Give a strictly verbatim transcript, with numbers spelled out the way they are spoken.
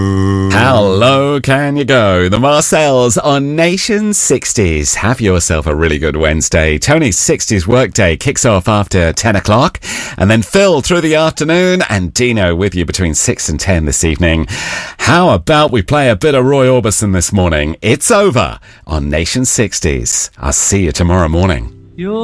How low can you go? The Marcells on Nation sixties. Have yourself a really good Wednesday. Tony's sixties workday kicks off after ten o'clock, and then Phil through the afternoon, and Dino with you between six and ten this evening. How about we play a bit of Roy Orbison this morning? It's over on Nation sixties. I'll see you tomorrow morning.